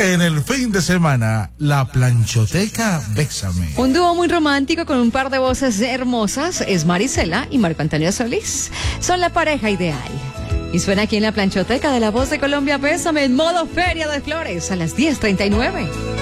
En el fin de semana, la planchoteca Bésame. Un dúo muy romántico con un par de voces hermosas es Marisela y Marco Antonio Solís. Son la pareja ideal. Y suena aquí en la planchoteca de La Voz de Colombia Bésame en modo Feria de Flores a las 10:39.